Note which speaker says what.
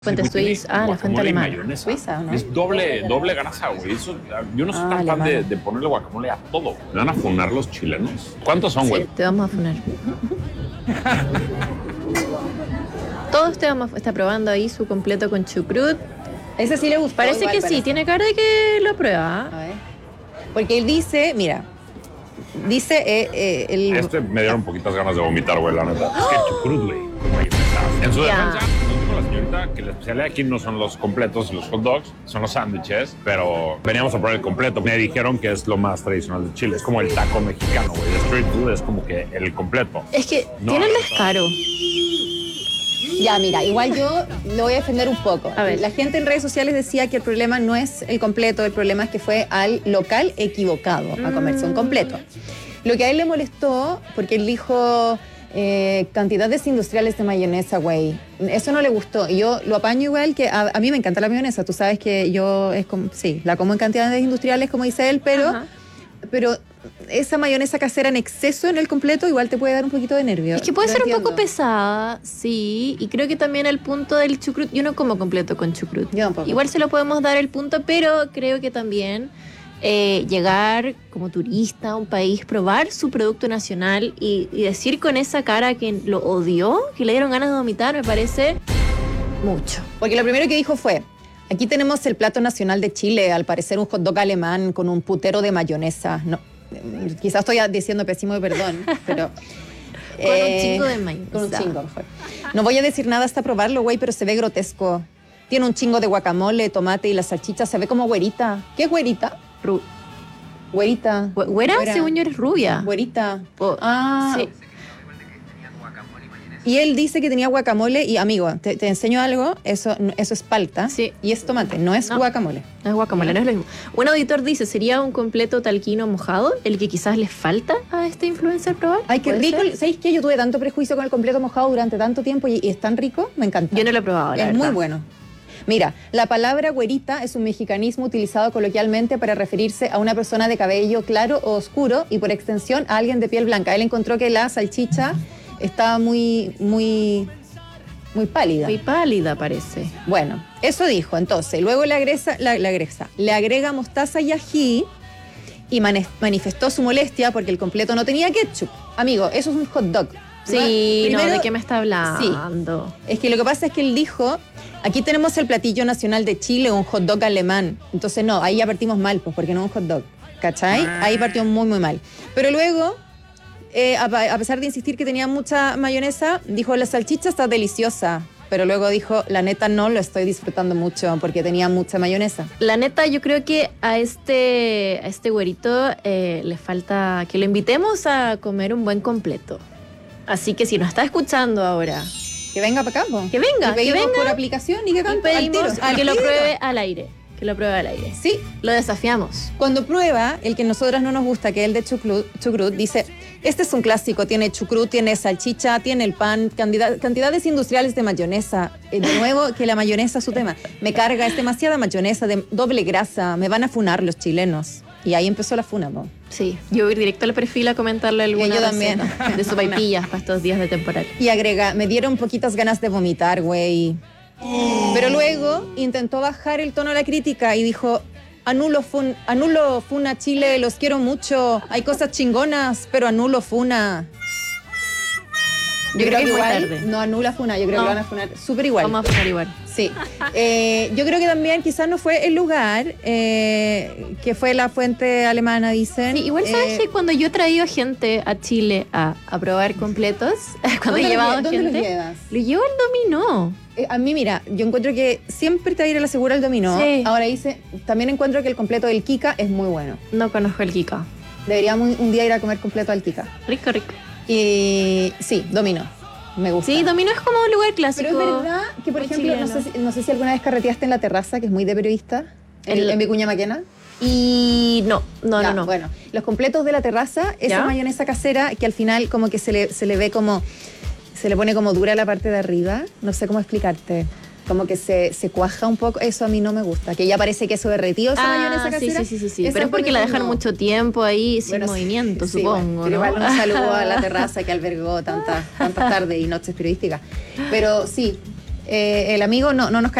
Speaker 1: Fuente suiza. Ah, la fuente alemana.
Speaker 2: Suiza, ¿no?
Speaker 3: Es doble grasa, güey. Yo no soy tan fan de ponerle guacamole a todo. ¿Me van a funar los chilenos? ¿Cuántos son, güey?
Speaker 1: Sí, te vamos a funar. Todos te vamos a estar probando ahí su completo con chucrut.
Speaker 2: Ese sí le gustó.
Speaker 1: Parece
Speaker 2: igual,
Speaker 1: que sí, tiene cara de que lo prueba.
Speaker 2: A ver. Porque él dice, mira,
Speaker 3: Me dieron poquitas ganas de vomitar, güey, la neta. Es que el chucrut, güey. En su defensa, nos dijo la señorita que la especialidad aquí no son los completos y los hot dogs, son los sándwiches, pero veníamos a probar el completo. Me dijeron que es lo más tradicional de Chile. Es como el taco mexicano, güey. El street food es como que el completo.
Speaker 1: Es que tiene el descaro.
Speaker 2: Ya, mira, igual yo lo voy a defender un poco.
Speaker 1: A ver.
Speaker 2: La gente en redes sociales decía que el problema no es el completo, el problema es que fue al local equivocado a comerse un completo. Lo que a él le molestó, porque él dijo cantidades industriales de mayonesa, güey. Eso no le gustó. Y yo lo apaño igual, que a mí me encanta la mayonesa. Tú sabes que yo la como en cantidades industriales, como dice él, pero esa mayonesa casera en exceso en el completo igual te puede dar un poquito de nervio.
Speaker 1: Es que puede
Speaker 2: No
Speaker 1: ser
Speaker 2: entiendo.
Speaker 1: un poco pesada, sí. Y creo que también el punto del chucrut, yo no como completo con chucrut.
Speaker 2: Yo tampoco.
Speaker 1: Igual se lo podemos dar el punto, pero creo que también llegar como turista a un país, probar su producto nacional y decir con esa cara que lo odió, que le dieron ganas de vomitar, me parece mucho.
Speaker 2: Porque lo primero que dijo fue, aquí tenemos el plato nacional de Chile, al parecer un hot dog alemán con un putero de mayonesa. No, quizás estoy diciendo pésimo, perdón, pero...
Speaker 1: Con un chingo de mayonesa.
Speaker 2: Con un chingo, mejor. No voy a decir nada hasta probarlo, güey, pero se ve grotesco. Tiene un chingo de guacamole, tomate y la salchicha se ve como güerita. ¿Qué es güerita? Güerita.
Speaker 1: Güera, según yo, eres rubia.
Speaker 2: Güerita.
Speaker 1: Sí.
Speaker 2: Y él dice que tenía guacamole y, amigo, te enseño algo, eso es palta.
Speaker 1: Sí.
Speaker 2: Y es tomate, no es guacamole.
Speaker 1: No es guacamole, no es lo mismo. Un auditor dice, ¿sería un completo talquino mojado el que quizás le falta a este influencer probar?
Speaker 2: Ay, qué
Speaker 1: ¿Puede
Speaker 2: rico.
Speaker 1: ser?
Speaker 2: ¿Sabéis qué? Yo tuve tanto prejuicio con el completo mojado durante tanto tiempo y es tan rico, me encanta.
Speaker 1: Yo no lo he probado, la
Speaker 2: Es muy
Speaker 1: verdad.
Speaker 2: bueno. Mira, la palabra güerita es un mexicanismo utilizado coloquialmente para referirse a una persona de cabello claro o oscuro y por extensión a alguien de piel blanca. Él encontró que la salchicha estaba muy pálida.
Speaker 1: Muy pálida parece.
Speaker 2: Bueno, eso dijo. Entonces, luego le agrega mostaza y ají y manifestó su molestia porque el completo no tenía ketchup. Amigo, eso es un hot dog.
Speaker 1: Sí,
Speaker 2: Primero,
Speaker 1: ¿de qué me está hablando?
Speaker 2: Sí, es que lo que pasa es que él dijo, aquí tenemos el platillo nacional de Chile, un hot dog alemán. Entonces no, ahí ya partimos mal, pues porque no es un hot dog, ¿cachai? Ahí partió muy, muy mal. Pero luego, a pesar de insistir que tenía mucha mayonesa, dijo, la salchicha está deliciosa. Pero luego dijo, la neta no lo estoy disfrutando mucho porque tenía mucha mayonesa.
Speaker 1: La neta, yo creo que a este güerito le falta que lo invitemos a comer un buen completo. Así que si nos está escuchando ahora,
Speaker 2: Que venga para acá, po.
Speaker 1: Que venga,
Speaker 2: Y pedimos
Speaker 1: que venga.
Speaker 2: por aplicación y que
Speaker 1: y
Speaker 2: cante al
Speaker 1: pedimos
Speaker 2: tiro, al
Speaker 1: que lo
Speaker 2: tiro.
Speaker 1: pruebe al aire. Que lo pruebe al aire.
Speaker 2: Sí,
Speaker 1: Lo desafiamos.
Speaker 2: cuando prueba el que a nosotras no nos gusta, que es el de chucrut, dice, este es un clásico, tiene chucrut, tiene salchicha, tiene el pan, cantidades industriales de mayonesa. De nuevo, que la mayonesa es su tema. Me carga, es demasiada mayonesa, de doble grasa, me van a funar los chilenos. Y ahí empezó la funa, po.
Speaker 1: Sí, yo voy directo al perfil a comentarle alguna
Speaker 2: yo también.
Speaker 1: receta de sopaipillas para estos días de temporal.
Speaker 2: Y agrega, me dieron poquitas ganas de vomitar, güey. Pero luego intentó bajar el tono de la crítica y dijo, anulo funa Chile, los quiero mucho, hay cosas chingonas, pero anulo funa. Yo creo que
Speaker 1: es muy
Speaker 2: igual
Speaker 1: tarde.
Speaker 2: no anula funa, yo creo
Speaker 1: No.
Speaker 2: que lo van a funar súper igual.
Speaker 1: Vamos a poner igual.
Speaker 2: Sí. Yo creo que también quizás no fue el lugar que fue la fuente alemana, dicen.
Speaker 1: Sí, igual sabes que cuando yo he traído gente a Chile a probar completos, cuando he llevado
Speaker 2: ¿Dónde
Speaker 1: gente,
Speaker 2: los llevas?
Speaker 1: lo llevo al dominó.
Speaker 2: A mí, mira, yo encuentro que siempre te va a ir a la segura el dominó.
Speaker 1: Sí.
Speaker 2: Ahora también encuentro que el completo del Kika es muy bueno.
Speaker 1: No conozco el Kika.
Speaker 2: Deberíamos un día ir a comer completo al Kika.
Speaker 1: Rico, rico.
Speaker 2: Y sí, dominó. Me gusta.
Speaker 1: Sí, dominó es como un lugar clásico.
Speaker 2: Pero es verdad que, por
Speaker 1: muy
Speaker 2: ejemplo,
Speaker 1: chileno.
Speaker 2: no sé si alguna vez carreteaste en La Terraza, que es muy de periodista, en Vicuña Maquena.
Speaker 1: Y no.
Speaker 2: Bueno, los completos de La Terraza, esa
Speaker 1: ¿Ya?
Speaker 2: mayonesa casera que al final como que se le ve como, se le pone como dura la parte de arriba, no sé cómo explicarte. Como que se cuaja un poco, eso a mí no me gusta. Que ya parece queso derretido esa mayonesa
Speaker 1: sí,
Speaker 2: casera.
Speaker 1: sí.
Speaker 2: Esa
Speaker 1: Pero es porque la dejan
Speaker 2: no.
Speaker 1: mucho tiempo ahí sin
Speaker 2: Bueno,
Speaker 1: movimiento,
Speaker 2: sí,
Speaker 1: supongo,
Speaker 2: bueno, pero
Speaker 1: ¿no?
Speaker 2: igual un saludo a La Terraza que albergó tantas tardes y noches periodísticas. Pero sí, el amigo no nos